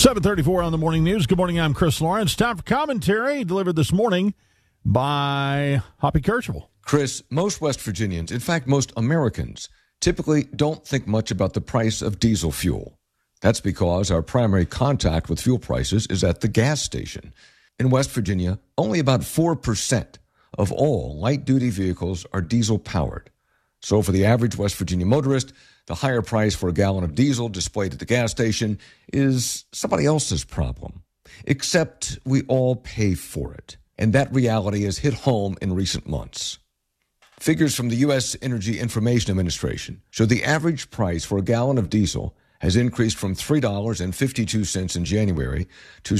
7:34 on the morning news. Good morning. I'm Chris Lawrence. Time for commentary delivered this morning by Hoppy Kercheval. Chris, most West Virginians, in fact, most Americans, typically don't think much about the price of diesel fuel. That's because our primary contact with fuel prices is at the gas station. In West Virginia, only about 4% of all light-duty vehicles are diesel-powered. So for the average West Virginia motorist, the higher price for a gallon of diesel displayed at the gas station is somebody else's problem. Except we all pay for it. And that reality has hit home in recent months. Figures from the U.S. Energy Information Administration show the average price for a gallon of diesel has increased from $3.52 in January to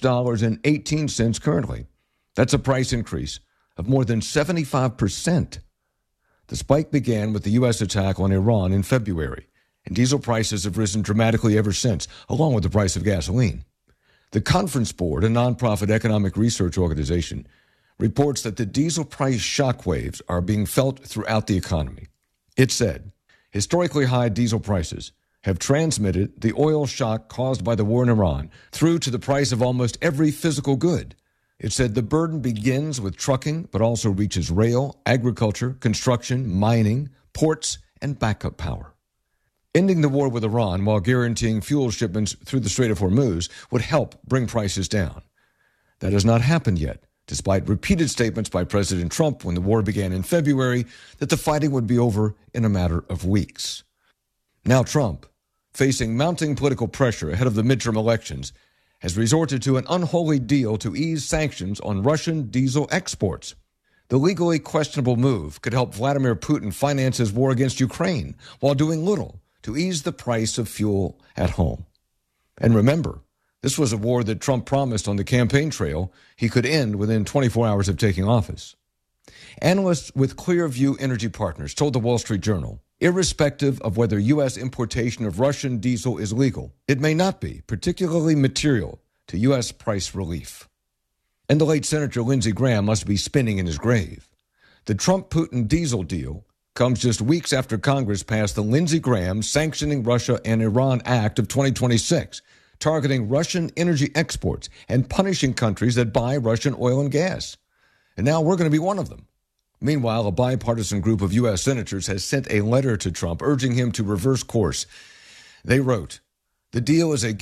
$6.18 currently. That's a price increase of more than 75%. The spike began with the U.S. attack on Iran in February, and diesel prices have risen dramatically ever since, along with the price of gasoline. The Conference Board, a nonprofit economic research organization, reports that the diesel price shockwaves are being felt throughout the economy. It said, historically high diesel prices have transmitted the oil shock caused by the war in Iran through to the price of almost every physical good. It said the burden begins with trucking, but also reaches rail, agriculture, construction, mining, ports, and backup power. Ending the war with Iran while guaranteeing fuel shipments through the Strait of Hormuz would help bring prices down. That has not happened yet, despite repeated statements by President Trump when the war began in February that the fighting would be over in a matter of weeks. Now Trump, facing mounting political pressure ahead of the midterm elections, has resorted to an unholy deal to ease sanctions on Russian diesel exports. The legally questionable move could help Vladimir Putin finance his war against Ukraine while doing little to ease the price of fuel at home. And remember, this was a war that Trump promised on the campaign trail he could end within 24 hours of taking office. Analysts with Clearview Energy Partners told the Wall Street Journal, irrespective of whether U.S. importation of Russian diesel is legal, it may not be particularly material to U.S. price relief. And the late Senator Lindsey Graham must be spinning in his grave. The Trump-Putin diesel deal comes just weeks after Congress passed the Lindsey Graham Sanctioning Russia and Iran Act of 2026, targeting Russian energy exports and punishing countries that buy Russian oil and gas. And now we're going to be one of them. Meanwhile, a bipartisan group of U.S. senators has sent a letter to Trump urging him to reverse course. They wrote, "The deal is a